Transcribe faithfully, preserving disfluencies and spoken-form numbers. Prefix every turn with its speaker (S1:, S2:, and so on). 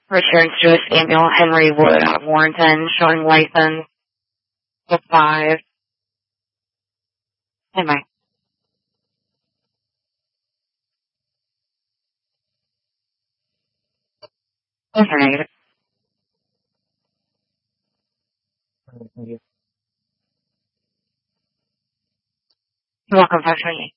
S1: Returns to a Samuel Henry Wood out of Warrenton, showing license to five. Am I? That's negative. You're welcome, five twenty-eight.